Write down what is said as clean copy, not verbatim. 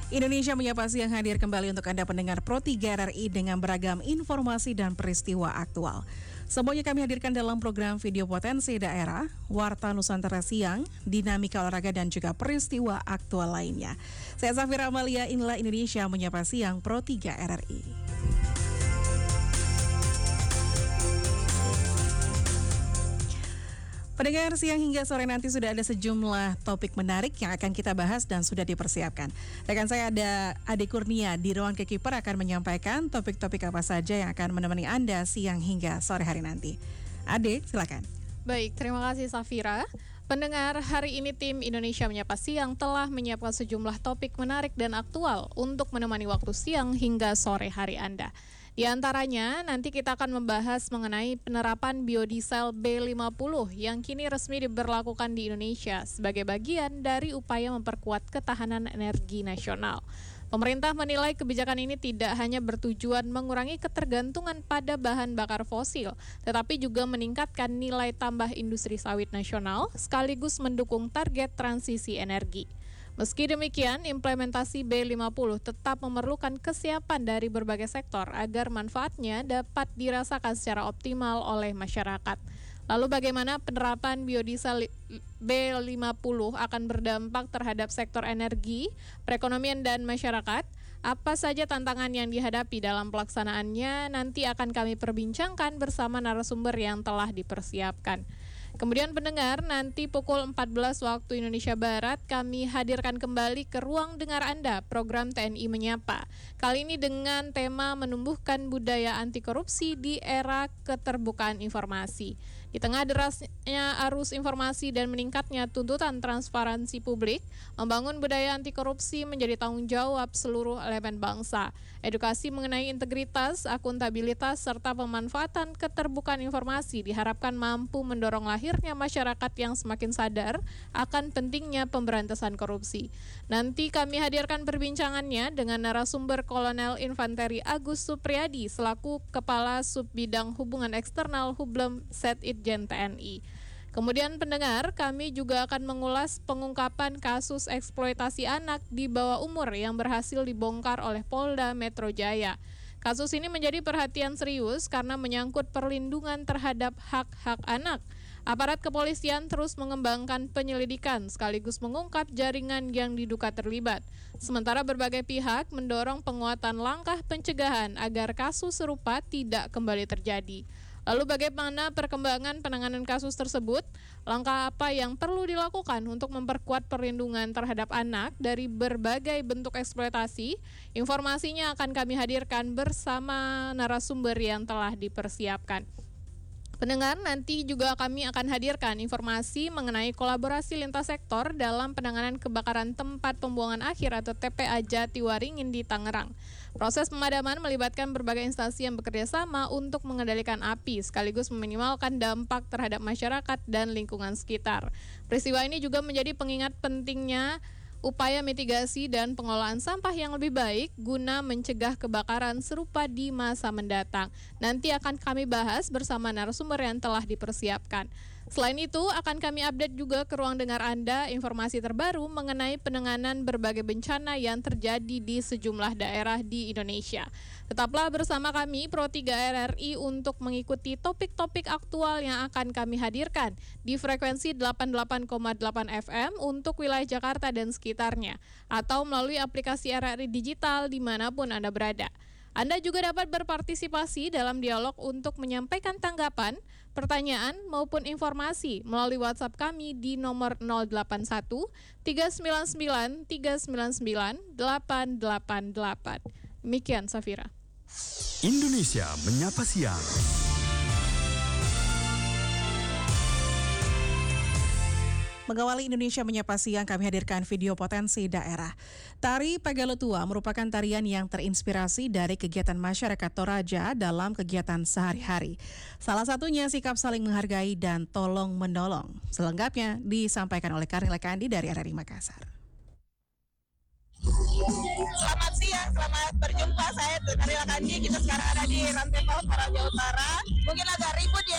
Indonesia Menyapa Siang hadir kembali untuk Anda pendengar Pro 3 RRI dengan beragam informasi dan peristiwa aktual. Semuanya kami hadirkan dalam program video potensi daerah, Warta Nusantara Siang, dinamika olahraga dan juga peristiwa aktual lainnya. Saya Safira Amalia, inilah Indonesia Menyapa Siang Pro 3 RRI. Pendengar, siang hingga sore nanti sudah ada sejumlah topik menarik yang akan kita bahas dan sudah dipersiapkan. Rekan saya ada Ade Kurnia di ruang Keeper akan menyampaikan topik-topik apa saja yang akan menemani Anda siang hingga sore hari nanti. Ade, silakan. Baik, terima kasih Safira. Pendengar, hari ini tim Indonesia Menyapa Siang telah menyiapkan sejumlah topik menarik dan aktual untuk menemani waktu siang hingga sore hari Anda. Di antaranya, nanti kita akan membahas mengenai penerapan biodiesel B50 yang kini resmi diberlakukan di Indonesia sebagai bagian dari upaya memperkuat ketahanan energi nasional. Pemerintah menilai kebijakan ini tidak hanya bertujuan mengurangi ketergantungan pada bahan bakar fosil, tetapi juga meningkatkan nilai tambah industri sawit nasional sekaligus mendukung target transisi energi. Meski demikian, implementasi B50 tetap memerlukan kesiapan dari berbagai sektor agar manfaatnya dapat dirasakan secara optimal oleh masyarakat. Lalu bagaimana penerapan biodiesel B50 akan berdampak terhadap sektor energi, perekonomian, dan masyarakat? Apa saja tantangan yang dihadapi dalam pelaksanaannya nanti akan kami perbincangkan bersama narasumber yang telah dipersiapkan. Kemudian pendengar, nanti pukul 14 waktu Indonesia Barat kami hadirkan kembali ke ruang dengar Anda program TNI Menyapa. Kali ini dengan tema menumbuhkan budaya anti korupsi di era keterbukaan informasi. Di tengah derasnya arus informasi dan meningkatnya tuntutan transparansi publik, membangun budaya anti korupsi menjadi tanggung jawab seluruh elemen bangsa. Edukasi mengenai integritas, akuntabilitas, serta pemanfaatan keterbukaan informasi diharapkan mampu mendorong lahirnya masyarakat yang semakin sadar akan pentingnya pemberantasan korupsi. Nanti kami hadirkan perbincangannya dengan narasumber Kolonel Infanteri Agus Supriyadi selaku Kepala Subbidang Hubungan Eksternal Hublem Setitjen TNI. Kemudian pendengar, kami juga akan mengulas pengungkapan kasus eksploitasi anak di bawah umur yang berhasil dibongkar oleh Polda Metro Jaya. Kasus ini menjadi perhatian serius karena menyangkut perlindungan terhadap hak-hak anak. Aparat kepolisian terus mengembangkan penyelidikan sekaligus mengungkap jaringan yang diduga terlibat. Sementara berbagai pihak mendorong penguatan langkah pencegahan agar kasus serupa tidak kembali terjadi. Lalu bagaimana perkembangan penanganan kasus tersebut? Langkah apa yang perlu dilakukan untuk memperkuat perlindungan terhadap anak dari berbagai bentuk eksploitasi? Informasinya akan kami hadirkan bersama narasumber yang telah dipersiapkan. Pendengar, nanti juga kami akan hadirkan informasi mengenai kolaborasi lintas sektor dalam penanganan kebakaran tempat pembuangan akhir atau TPA Jatiwaringin di Tangerang. Proses pemadaman melibatkan berbagai instansi yang bekerja sama untuk mengendalikan api sekaligus meminimalkan dampak terhadap masyarakat dan lingkungan sekitar. Peristiwa ini juga menjadi pengingat pentingnya upaya mitigasi dan pengelolaan sampah yang lebih baik guna mencegah kebakaran serupa di masa mendatang. Nanti akan kami bahas bersama narasumber yang telah dipersiapkan. Selain itu, akan kami update juga ke ruang dengar Anda informasi terbaru mengenai penanganan berbagai bencana yang terjadi di sejumlah daerah di Indonesia. Tetaplah bersama kami Pro 3 RRI untuk mengikuti topik-topik aktual yang akan kami hadirkan di frekuensi 88,8 FM untuk wilayah Jakarta dan sekitarnya, atau melalui aplikasi RRI Digital dimanapun Anda berada. Anda juga dapat berpartisipasi dalam dialog untuk menyampaikan tanggapan, pertanyaan, maupun informasi melalui WhatsApp kami di nomor 081 399 399 888. Demikian, Safira. Indonesia Menyapa Siang. Mengawali Indonesia Menyapa Siang, kami hadirkan video potensi daerah. Tari Pagalotua merupakan tarian yang terinspirasi dari kegiatan masyarakat Toraja dalam kegiatan sehari-hari. Salah satunya sikap saling menghargai dan tolong-menolong. Selengkapnya disampaikan oleh Karnila Kandi dari RRI Makassar. Selamat siang, selamat berjumpa. Saya Karnila Kandi. Kita sekarang ada di Rantai Toraja Utara. Mungkin agak ribut ya